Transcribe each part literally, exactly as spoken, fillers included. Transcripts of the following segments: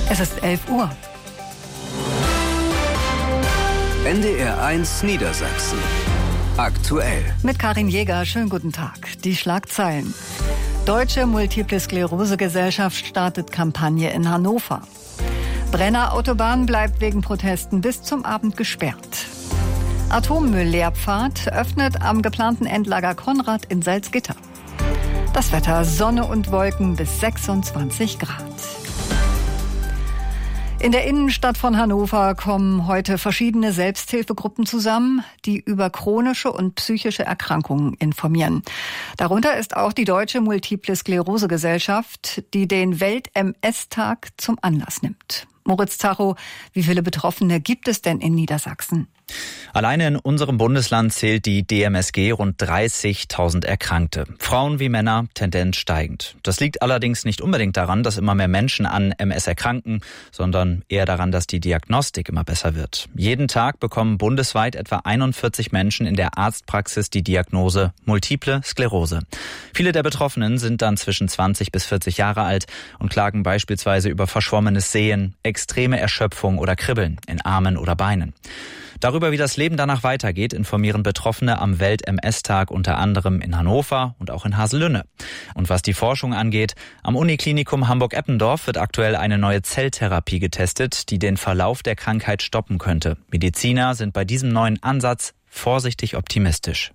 Es ist elf Uhr. N D R eins Niedersachsen. Aktuell. Mit Karin Jäger, schönen guten Tag. Die Schlagzeilen. Deutsche Multiple Sklerose Gesellschaft startet Kampagne in Hannover. Brenner Autobahn bleibt wegen Protesten bis zum Abend gesperrt. Atommüll-Leerpfad öffnet am geplanten Endlager Konrad in Salzgitter. Das Wetter: Sonne und Wolken bis sechsundzwanzig Grad. In der Innenstadt von Hannover kommen heute verschiedene Selbsthilfegruppen zusammen, die über chronische und psychische Erkrankungen informieren. Darunter ist auch die Deutsche Multiple Sklerose Gesellschaft, die den Welt-M S-Tag zum Anlass nimmt. Moritz Zacho, wie viele Betroffene gibt es denn in Niedersachsen? Alleine in unserem Bundesland zählt die D M S G rund dreißigtausend Erkrankte. Frauen wie Männer, Tendenz steigend. Das liegt allerdings nicht unbedingt daran, dass immer mehr Menschen an M S erkranken, sondern eher daran, dass die Diagnostik immer besser wird. Jeden Tag bekommen bundesweit etwa einundvierzig Menschen in der Arztpraxis die Diagnose Multiple Sklerose. Viele der Betroffenen sind dann zwischen zwanzig bis vierzig Jahre alt und klagen beispielsweise über verschwommenes Sehen, extreme Erschöpfung oder Kribbeln in Armen oder Beinen. Darüber, wie das Leben danach weitergeht, informieren Betroffene am Welt-M S-Tag unter anderem in Hannover und auch in Haselünne. Und was die Forschung angeht, am Uniklinikum Hamburg-Eppendorf wird aktuell eine neue Zelltherapie getestet, die den Verlauf der Krankheit stoppen könnte. Mediziner sind bei diesem neuen Ansatz vorsichtig optimistisch.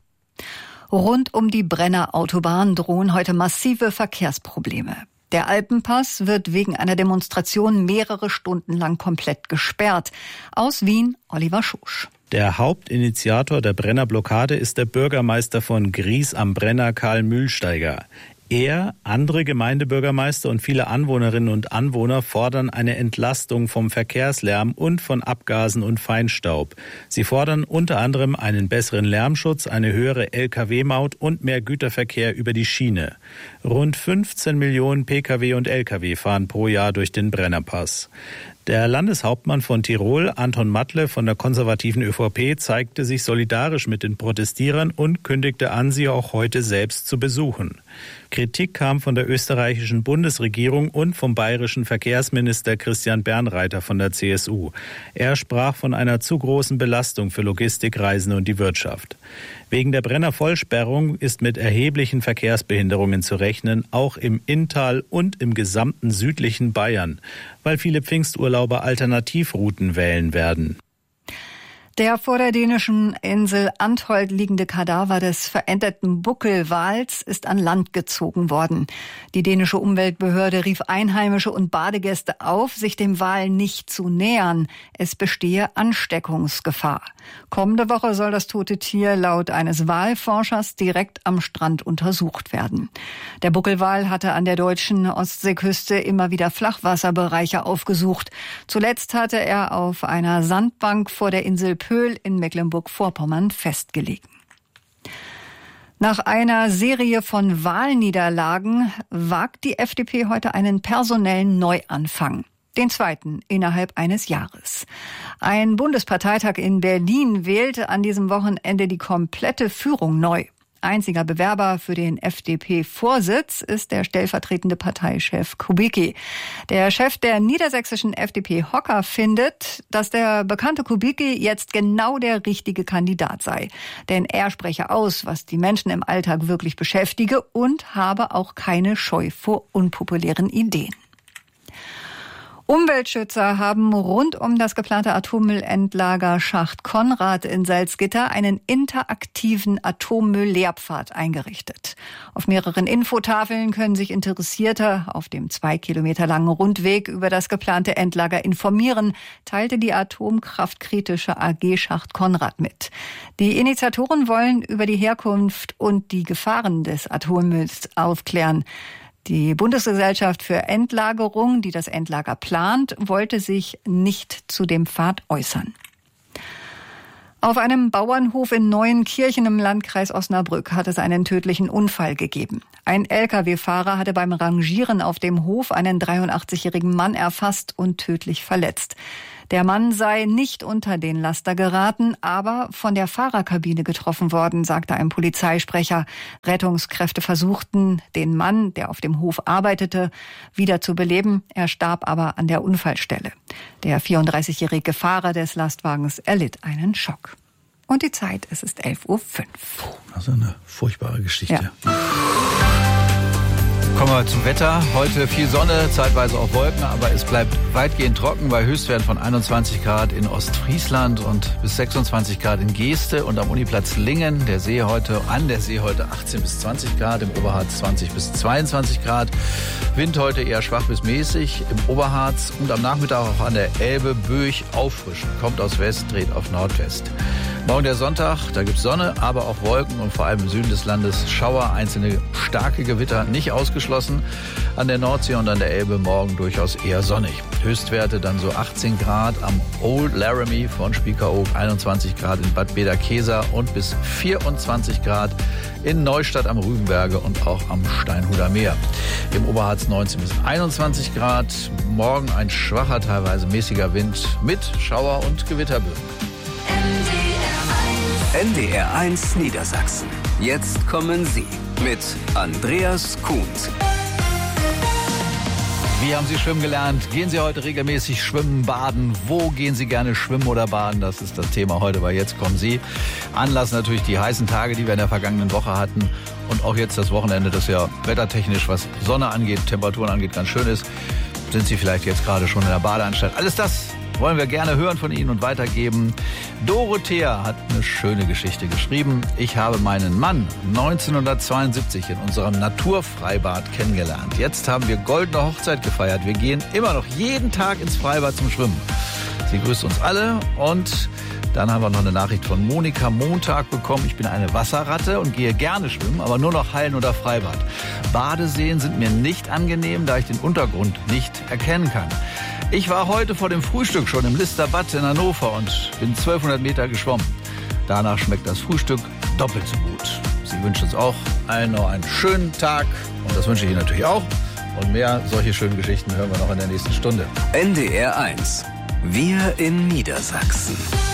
Rund um die Brenner Autobahn drohen heute massive Verkehrsprobleme. Der Alpenpass wird wegen einer Demonstration mehrere Stunden lang komplett gesperrt. Aus Wien, Oliver Schusch. Der Hauptinitiator der Brennerblockade ist der Bürgermeister von Gries am Brenner, Karl Mühlsteiger. Er, andere Gemeindebürgermeister und viele Anwohnerinnen und Anwohner fordern eine Entlastung vom Verkehrslärm und von Abgasen und Feinstaub. Sie fordern unter anderem einen besseren Lärmschutz, eine höhere L K W-Maut und mehr Güterverkehr über die Schiene. Rund fünfzehn Millionen P K W und L K W fahren pro Jahr durch den Brennerpass. Der Landeshauptmann von Tirol, Anton Matle von der konservativen ÖVP, zeigte sich solidarisch mit den Protestierern und kündigte an, sie auch heute selbst zu besuchen. Kritik kam von der österreichischen Bundesregierung und vom bayerischen Verkehrsminister Christian Bernreiter von der C S U. Er sprach von einer zu großen Belastung für Logistikreisende und die Wirtschaft. Wegen der Brenner-Vollsperrung ist mit erheblichen Verkehrsbehinderungen zu rechnen, auch im Inntal und im gesamten südlichen Bayern, weil viele Pfingsturlauber Alternativrouten wählen werden. Der vor der dänischen Insel Antholt liegende Kadaver des verendeten Buckelwals ist an Land gezogen worden. Die dänische Umweltbehörde rief Einheimische und Badegäste auf, sich dem Wal nicht zu nähern. Es bestehe Ansteckungsgefahr. Kommende Woche soll das tote Tier laut eines Walforschers direkt am Strand untersucht werden. Der Buckelwal hatte an der deutschen Ostseeküste immer wieder Flachwasserbereiche aufgesucht. Zuletzt hatte er auf einer Sandbank vor der Insel Pöhl in Mecklenburg-Vorpommern festgelegen. Nach einer Serie von Wahlniederlagen wagt die F D P heute einen personellen Neuanfang. Den zweiten innerhalb eines Jahres. Ein Bundesparteitag in Berlin wählte an diesem Wochenende die komplette Führung neu. Einziger Bewerber für den F D P-Vorsitz ist der stellvertretende Parteichef Kubicki. Der Chef der niedersächsischen F D P-Hocker findet, dass der bekannte Kubicki jetzt genau der richtige Kandidat sei. Denn er spreche aus, was die Menschen im Alltag wirklich beschäftige und habe auch keine Scheu vor unpopulären Ideen. Umweltschützer haben rund um das geplante Atommüllendlager Schacht Konrad in Salzgitter einen interaktiven Atommüll-Leerpfad eingerichtet. Auf mehreren Infotafeln können sich Interessierte auf dem zwei Kilometer langen Rundweg über das geplante Endlager informieren, teilte die atomkraftkritische A G Schacht Konrad mit. Die Initiatoren wollen über die Herkunft und die Gefahren des Atommülls aufklären. Die Bundesgesellschaft für Endlagerung, die das Endlager plant, wollte sich nicht zu dem Pfad äußern. Auf einem Bauernhof in Neuenkirchen im Landkreis Osnabrück hat es einen tödlichen Unfall gegeben. Ein L K W-Fahrer hatte beim Rangieren auf dem Hof einen dreiundachtzigjährigen Mann erfasst und tödlich verletzt. Der Mann sei nicht unter den Laster geraten, aber von der Fahrerkabine getroffen worden, sagte ein Polizeisprecher. Rettungskräfte versuchten, den Mann, der auf dem Hof arbeitete, wieder zu beleben. Er starb aber an der Unfallstelle. Der vierunddreißigjährige Fahrer des Lastwagens erlitt einen Schock. Und die Zeit, es ist elf Uhr fünf. Puh, das ist eine furchtbare Geschichte. Ja. Kommen wir zum Wetter. Heute viel Sonne, zeitweise auch Wolken, aber es bleibt weitgehend trocken bei Höchstwerten von einundzwanzig Grad in Ostfriesland und bis sechsundzwanzig Grad in Geeste und am Uniplatz Lingen. Der See heute, an der See heute achtzehn bis zwanzig Grad, im Oberharz zwanzig bis zweiundzwanzig Grad. Wind heute eher schwach bis mäßig im Oberharz und am Nachmittag auch an der Elbe böig auffrischen. Kommt aus West, dreht auf Nordwest. Morgen der Sonntag, da gibt's Sonne, aber auch Wolken und vor allem im Süden des Landes Schauer, einzelne starke Gewitter nicht ausgeschlossen. An der Nordsee und an der Elbe morgen durchaus eher sonnig. Höchstwerte dann so achtzehn Grad am Old Laramie von Spiekeroog, einundzwanzig Grad in Bad Bederkesa und bis vierundzwanzig Grad in Neustadt am Rügenberge und auch am Steinhuder Meer. Im Oberharz neunzehn bis einundzwanzig Grad. Morgen ein schwacher, teilweise mäßiger Wind mit Schauer und Gewitterböen. N D R eins Niedersachsen. Jetzt kommen Sie mit Andreas Kuhns. Wie haben Sie schwimmen gelernt? Gehen Sie heute regelmäßig schwimmen, baden? Wo gehen Sie gerne schwimmen oder baden? Das ist das Thema heute bei Jetzt kommen Sie. Anlass natürlich die heißen Tage, die wir in der vergangenen Woche hatten. Und auch jetzt das Wochenende, das ja wettertechnisch, was Sonne angeht, Temperaturen angeht, ganz schön ist. Sind Sie vielleicht jetzt gerade schon in der Badeanstalt? Alles das wollen wir gerne hören von Ihnen und weitergeben. Dorothea hat eine schöne Geschichte geschrieben. Ich habe meinen Mann neunzehnhundertzweiundsiebzig in unserem Naturfreibad kennengelernt. Jetzt haben wir goldene Hochzeit gefeiert. Wir gehen immer noch jeden Tag ins Freibad zum Schwimmen. Sie grüßt uns alle und dann haben wir noch eine Nachricht von Monika Montag bekommen. Ich bin eine Wasserratte und gehe gerne schwimmen, aber nur noch Hallen- oder Freibad. Badeseen sind mir nicht angenehm, da ich den Untergrund nicht erkennen kann. Ich war heute vor dem Frühstück schon im Lister Bad in Hannover und bin zwölfhundert Meter geschwommen. Danach schmeckt das Frühstück doppelt so gut. Sie wünscht uns auch allen noch einen schönen Tag und das wünsche ich Ihnen natürlich auch. Und mehr solche schönen Geschichten hören wir noch in der nächsten Stunde. N D R eins. Wir in Niedersachsen.